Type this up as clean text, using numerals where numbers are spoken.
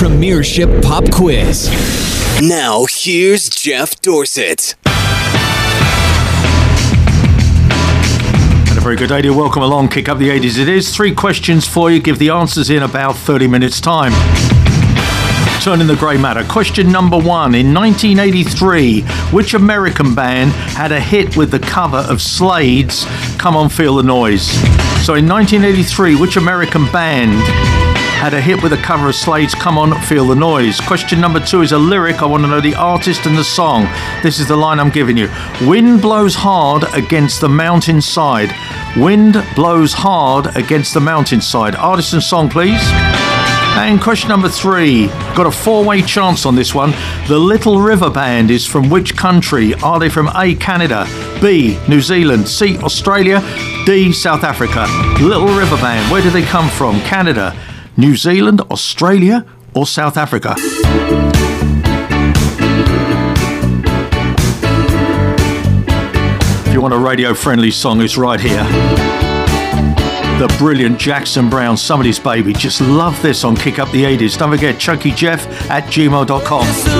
Premiership Pop Quiz. Now, here's Jeff Dorsett. And a very good day to you. Welcome along. Kick Up the 80s. It is 3 questions for you. Give the answers in about 30 minutes' time. Turning the grey matter. Question number 1. In 1983, which American band had a hit with the cover of Slade's Come On Feel the Noise? So in 1983, which American band had a hit with the cover of Slade's Come On Feel the Noise? Question number 2 is a lyric. I want to know the artist and the song. This is the line I'm giving you. Wind blows hard against the mountainside. Wind blows hard against the mountainside. Artist and song, please. And question number 3, got a 4-way chance on this one. The Little River Band is from which country? Are they from A, Canada, B, New Zealand, C, Australia, D, South Africa? Little River Band, where do they come from? Canada, New Zealand, Australia, or South Africa? If you want a radio-friendly song, it's right here. The brilliant Jackson Browne, Somebody's Baby. Just love this on Kick Up the 80s. Don't forget, chunkyjeff@gmail.com.